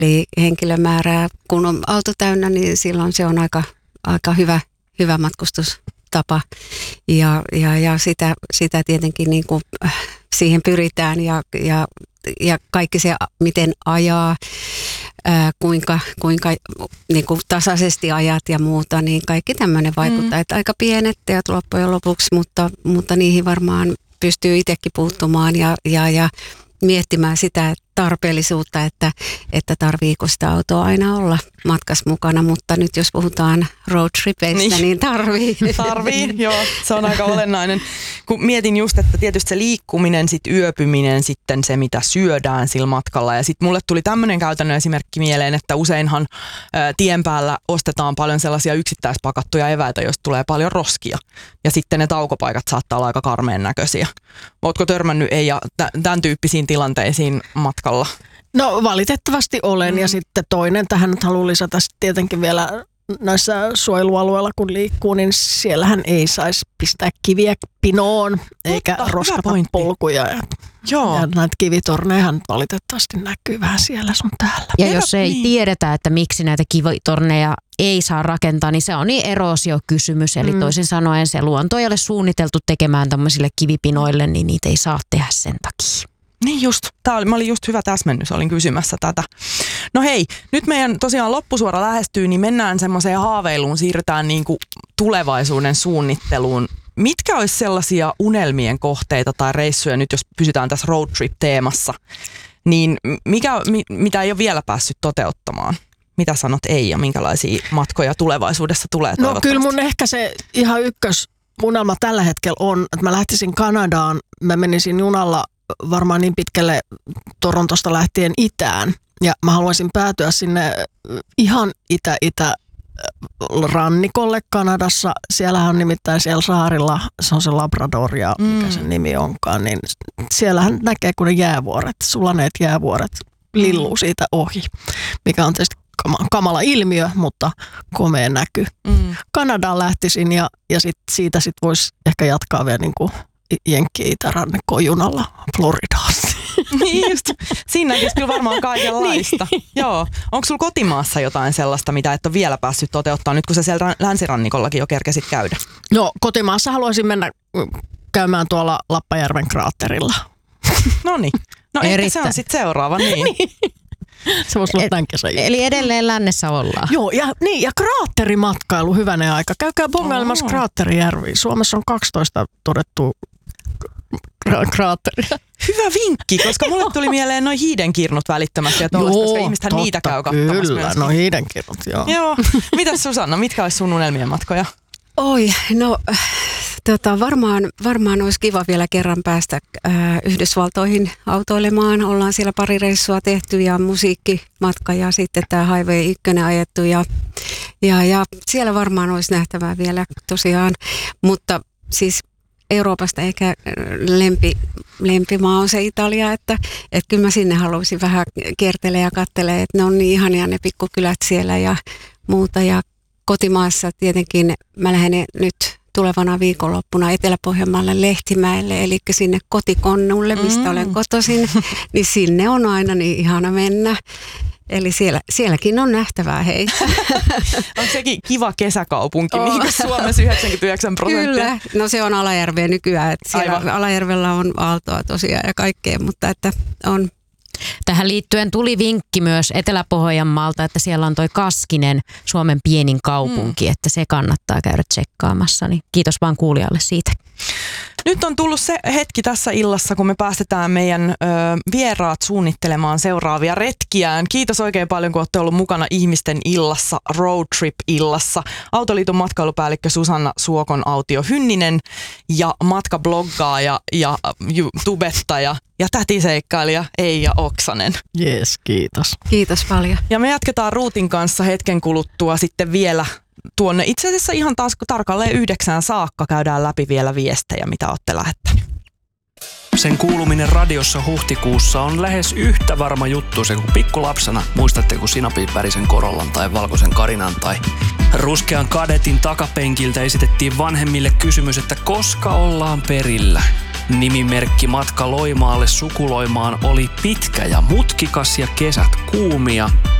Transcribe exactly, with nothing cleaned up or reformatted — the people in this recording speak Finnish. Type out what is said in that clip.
Eli henkilömäärää, kun on auto täynnä, niin silloin se on aika, aika hyvä, hyvä matkustustapa. Ja, ja, ja sitä, sitä tietenkin niin kuin siihen pyritään ja, ja, ja kaikki se, miten ajaa, ää, kuinka, kuinka niin kuin tasaisesti ajat ja muuta, niin kaikki tämmöinen vaikuttaa. Mm. Että aika pienet teot loppujen lopuksi, mutta, mutta niihin varmaan pystyy itsekin puuttumaan ja, ja, ja miettimään sitä tarpeellisuutta, että, että tarviiko sitä autoa aina olla matkassa mukana, mutta nyt jos puhutaan roadtripeistä, niin, niin tarvii. Tarvii, joo, se on aika olennainen. Kun mietin just, että tietysti se liikkuminen, sit yöpyminen, sitten se mitä syödään sillä matkalla ja sitten mulle tuli tämmöinen käytännön esimerkki mieleen, että useinhan ä, tien päällä ostetaan paljon sellaisia yksittäispakattuja eväitä, joista tulee paljon roskia ja sitten ne taukopaikat saattaa olla aika karmeen näköisiä. Ootko törmännyt Eija tämän tyyppisiin tilanteisiin matkalla? No valitettavasti olen, mm. ja sitten toinen tähän nyt haluan lisätä tietenkin vielä noissa suojelualueilla kun liikkuu, niin siellähän ei saisi pistää kiviä pinoon eikä Mutta, roskata polkuja. Ja, Joo. ja näitä kivitornejahan valitettavasti näkyy vähän siellä sun täällä. Ja Erot, jos ei niin. tiedetä, että miksi näitä kivitorneja ei saa rakentaa, niin se on niin eroosiokysymys. Eli mm. toisin sanoen se luonto ei ole suunniteltu tekemään tämmöisille kivipinoille, niin niitä ei saa tehdä sen takia. Niin just. Tämä oli, mä olin just hyvä täsmennys, olin kysymässä tätä. No hei, nyt meidän tosiaan loppusuora lähestyy, niin mennään semmoiseen haaveiluun, siirrytään niin kuin tulevaisuuden suunnitteluun. Mitkä olisi sellaisia unelmien kohteita tai reissuja, nyt jos pysytään tässä road trip-teemassa, niin mikä, mi, mitä ei ole vielä päässyt toteuttamaan? Mitä sanot Eija, minkälaisia matkoja tulevaisuudessa tulee toivottavasti? No kyllä mun ehkä se ihan ykkös unelma tällä hetkellä on, että mä lähtisin Kanadaan, mä menisin junalla varmaan niin pitkälle Torontosta lähtien itään. Ja mä haluaisin päätyä sinne ihan itä-itä rannikolle Kanadassa. Siellähän on nimittäin siellä saarilla, se on se Labrador ja mikä mm. sen nimi onkaan, niin siellähän näkee, kun ne jäävuoret, sulaneet jäävuoret lilluu siitä ohi, mikä on tietysti kamala ilmiö, mutta komea näky. Mm. Kanadaan lähtisin ja, ja sit siitä sit voisi ehkä jatkaa vielä niin kuin Jenkki-itärannikkoon junalla Floridaan. Niin just. Siinä näkisi kyllä varmaan kaikenlaista. Niin. Joo. Onko sulla kotimaassa jotain sellaista, mitä et ole vielä päässyt toteuttaa, nyt kun sä siellä länsirannikollakin jo kerkesit käydä? Joo, kotimaassa haluaisin mennä käymään tuolla Lappajärven kraatterilla. Noniin. No ehkä se on sitten seuraava, niin. niin. Se voisi olla tämän kesän. Eli edelleen lännessä ollaan. Joo, ja, niin, ja kraatterimatkailu, hyvänen aika. Käykää bongailemassa oh. kraatterijärviä. Suomessa on kaksitoista todettu kraatteria. Hyvä vinkki, koska mulle tuli mieleen noin hiidenkirnut välittömästi, että joo, koska ihmistähän niitä käy katsomassa. Kyllä, myöskin. No hiidenkirnut, joo. Joo. Mitäs Susanna, mitkä olisi sun unelmien matkoja? Oi, no tota, varmaan, varmaan olisi kiva vielä kerran päästä äh, Yhdysvaltoihin autoilemaan. Ollaan siellä pari reissua tehty ja musiikkimatka ja sitten tämä Highway yksi ajettu ja, ja, ja siellä varmaan olisi nähtävää vielä tosiaan, mutta siis Euroopasta ehkä lempi, lempimaa on se Italia, että, että kyllä mä sinne haluaisin vähän kiertele ja katsele, että ne on niin ihania ne pikkukylät siellä ja muuta. Ja kotimaassa tietenkin mä lähden nyt tulevana viikonloppuna Etelä-Pohjanmaalle Lehtimäelle, eli sinne kotikonnulle, mistä mm. olen kotoisin, niin sinne on aina niin ihana mennä. Eli siellä, sielläkin on nähtävää, hei. Onko sekin kiva kesäkaupunki, oh. mihin Suomessa yhdeksänkymmentäyhdeksän prosenttia? Kyllä, no se on Alajärveä nykyään. Että siellä Aivan. Alajärvellä on aaltoa tosiaan ja kaikkea, mutta että on. Tähän liittyen tuli vinkki myös Etelä-Pohjanmaalta, että siellä on toi Kaskinen, Suomen pienin kaupunki, mm. että se kannattaa käydä tsekkaamassa. Niin kiitos vaan kuulijalle siitä. Nyt on tullut se hetki tässä illassa, kun me päästetään meidän ö, vieraat suunnittelemaan seuraavia retkiään. Kiitos oikein paljon, kun olette ollut mukana Ihmisten illassa, Road Trip-illassa. Autoliiton matkailupäällikkö Susanna Suokon-Autio-Hynninen ja matkabloggaaja ja tubettaja ja tätiseikkailija Eija Oksanen. Jees, kiitos. Kiitos paljon. Ja me jatketaan ruutin kanssa hetken kuluttua sitten vielä tuonne itse asiassa ihan taas tarkalleen yhdeksään saakka käydään läpi vielä viestejä, mitä olette lähettänyt. Sen kuuluminen radiossa huhtikuussa on lähes yhtä varma juttu se kuin pikkulapsena. Muistatte, kun sinapin värisen Corollan tai valkoisen Karinan tai ruskean Kadetin takapenkiltä esitettiin vanhemmille kysymys, että koska ollaan perillä. Nimimerkki matka Loimaalle sukuloimaan oli pitkä ja mutkikas ja kesät kuumia.